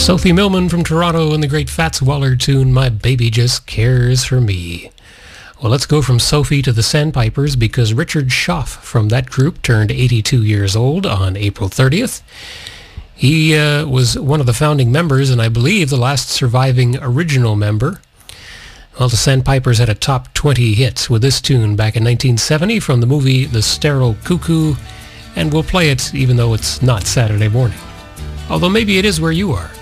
Sophie Millman from Toronto and the great Fats Waller tune, My Baby Just Cares for Me. Well, let's go from Sophie to the Sandpipers because Richard Schaff from that group turned 82 years old on April 30th. He was one of the founding members and I believe the last surviving original member. Well, the Sandpipers had a top 20 hits with this tune back in 1970 from the movie The Sterile Cuckoo, and we'll play it even though it's not Saturday morning. Although maybe it is where you are.